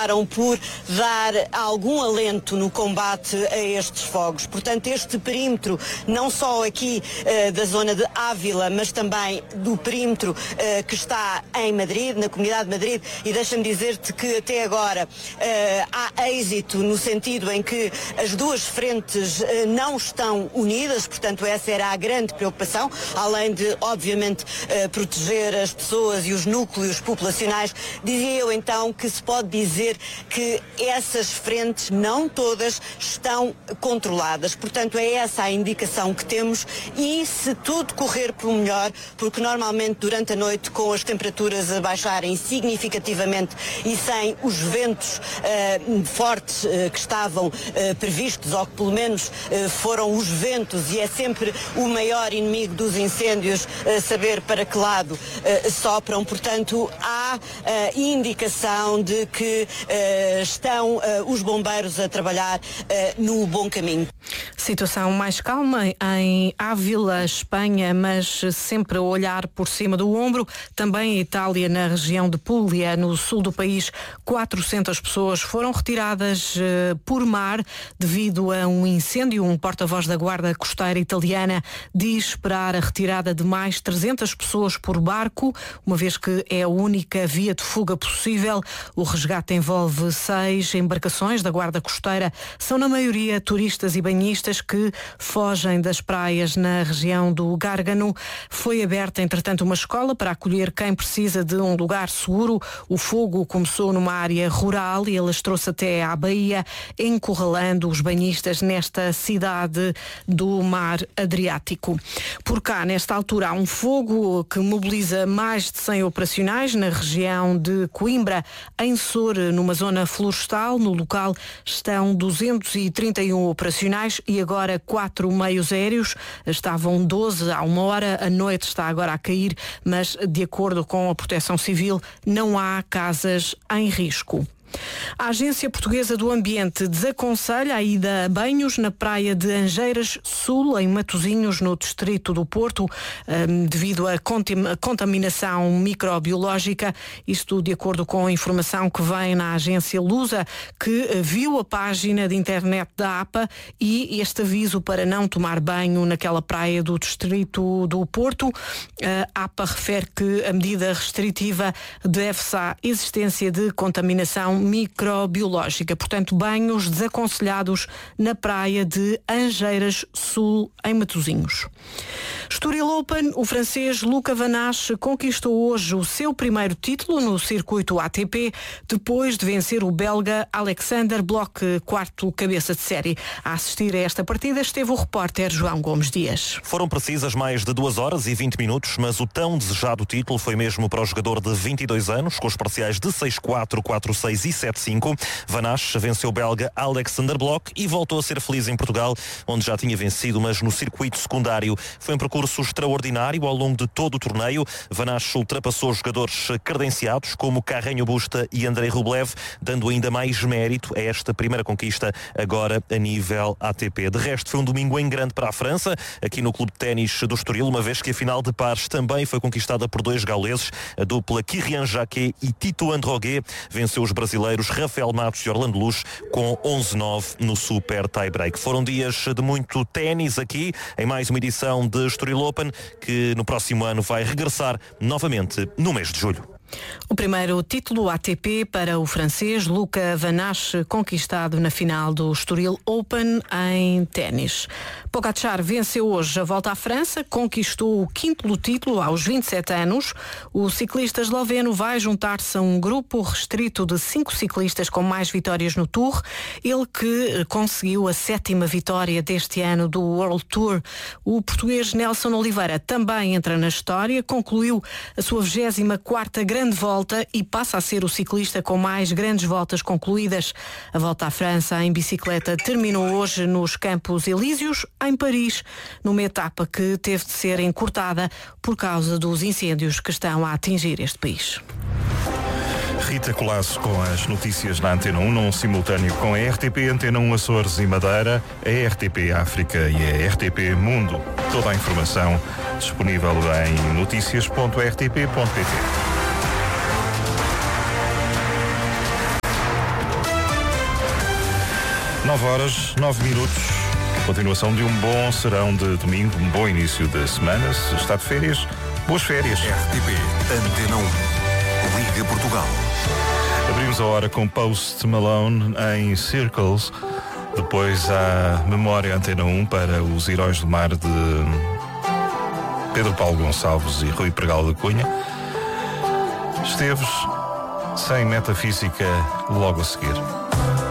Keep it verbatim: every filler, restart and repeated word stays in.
acabaram por dar algum alento no combate a estes fogos. Portanto, este perímetro, não só aqui uh, da zona de Ávila, mas também do perímetro uh, que está em Madrid, na Comunidade de Madrid, e deixa-me dizer-te que até agora uh, há êxito no sentido em que as duas frentes uh, não estão unidas, portanto essa era a grande preocupação, além de, obviamente, uh, proteger as pessoas e os núcleos populacionais. Dizia eu então que se pode dizer que essas frentes, não todas, estão controladas. Portanto, é essa a indicação que temos e, se tudo correr pelo melhor, porque normalmente durante a noite, com as temperaturas a baixarem significativamente e sem os ventos uh, fortes uh, que estavam uh, previstos, ou que pelo menos uh, foram os ventos, e é sempre o maior inimigo dos incêndios uh, saber para que lado uh, sopram. Portanto, há uh, indicação de que uh, estão uh, os bombeiros a trabalhar uh, no bom caminho. Situação mais calma em Ávila, Espanha, mas sempre a olhar por cima do ombro. Também em Itália, na região de Puglia, no sul do país, quatrocentas pessoas foram retiradas uh, por mar devido a um incêndio. Um porta-voz da Guarda Costeira italiana diz esperar a retirada de mais trezentas pessoas por barco, uma vez que é a única via de fuga possível. O resgate envolve seis embarcações da Guarda Costeira. São, na maioria, turistas e banhistas que fogem das praias na região do Gárgano. Foi aberta, entretanto, uma escola para acolher quem precisa de um lugar seguro. O fogo começou numa área rural e alastrou-se até à Baía, encurralando os banhistas nesta cidade do mar Adriático. Por cá, nesta altura, há um fogo que mobiliza mais de cem operacionais na região de Coimbra, em Sor, numa zona florestal. No local estão duzentos e trinta e um operacionais e agora quatro meios aéreos. Estavam doze há uma hora, a noite está agora a cair, mas de acordo com a Proteção Civil não há casas em risco. A Agência Portuguesa do Ambiente desaconselha a ida a banhos na praia de Angeiras Sul, em Matosinhos, no distrito do Porto, devido à contaminação microbiológica. Isto de acordo com a informação que vem na agência Lusa, que viu a página de internet da A P A e este aviso para não tomar banho naquela praia do distrito do Porto. A A P A refere que a medida restritiva deve-se à existência de contaminação microbiológica. Portanto, banhos desaconselhados na praia de Angeiras Sul, em Matosinhos. Estoril Open, o francês Luca Van Assche conquistou hoje o seu primeiro título no circuito A T P, depois de vencer o belga Alexander Bloch, quarto cabeça de série. A assistir a esta partida esteve o repórter João Gomes Dias. Foram precisas mais de duas horas e vinte minutos, mas o tão desejado título foi mesmo para o jogador de vinte e dois anos, com os parciais de seis quatro, quatro seis e sete cinco. Van Assche venceu o belga Alexander Bloch e voltou a ser feliz em Portugal, onde já tinha vencido, mas no circuito secundário. Foi um percurso extraordinário ao longo de todo o torneio. Van Assche ultrapassou jogadores credenciados como Carreño Busta e Andrei Rublev, dando ainda mais mérito a esta primeira conquista agora a nível A T P. De resto, foi um domingo em grande para a França, aqui no Clube de Ténis do Estoril, uma vez que a final de pares também foi conquistada por dois gauleses. A dupla Kyrian Jacquet e Tito Androguet venceu os brasileiros Rafael Matos e Orlando Luz com onze nove no super tie-break. Foram dias de muito ténis aqui, em mais uma edição de Estoril Open, que no próximo ano vai regressar novamente no mês de julho. O primeiro título A T P para o francês Luca Van Assche, conquistado na final do Estoril Open em ténis. Pogačar venceu hoje a Volta à França, conquistou o quinto título aos vinte e sete anos. O ciclista esloveno vai juntar-se a um grupo restrito de cinco ciclistas com mais vitórias no Tour. Ele que conseguiu a sétima vitória deste ano do World Tour. O português Nelson Oliveira também entra na história, concluiu a sua vigésima quarta grande volta e passa a ser o ciclista com mais grandes voltas concluídas. A Volta à França em bicicleta terminou hoje nos Campos Elíseos, em Paris, numa etapa que teve de ser encurtada por causa dos incêndios que estão a atingir este país. Rita Colasso com as notícias na Antena um, num simultâneo com a R T P Antena um Açores e Madeira, a R T P África e a R T P Mundo. Toda a informação disponível em notícias ponto r t p ponto p t. nove horas, nove minutos. Continuação de um bom serão de domingo, um bom início de semana. Se está de férias, boas férias. R T P Antena um, Liga Portugal. Abrimos a hora com Post Malone em Circles. Depois há Memória Antena um para os Heróis do Mar de Pedro Paulo Gonçalves e Rui Pregal da Cunha. Esteves sem metafísica logo a seguir.